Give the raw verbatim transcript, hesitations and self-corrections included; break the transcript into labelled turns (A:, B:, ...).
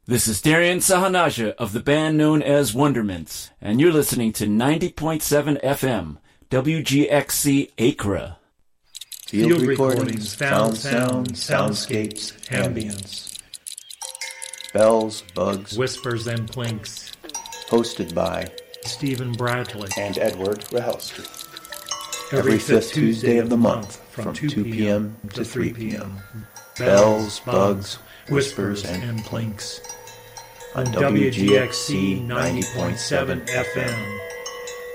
A: This is Darian Sahanaja of the band known as Wondermints, and you're listening to ninety point seven F M, W G X C Acra.
B: Field, Field recordings, found sound, soundscapes, ambience. Bells, bugs,
C: whispers, and plinks.
B: Hosted by
C: Stephen Bradley
B: and Edward Rahelski. Every, Every fifth Tuesday of the month from two p.m. to three p.m. Bells, bugs, whispers, and plinks. On W G X C ninety point seven F M.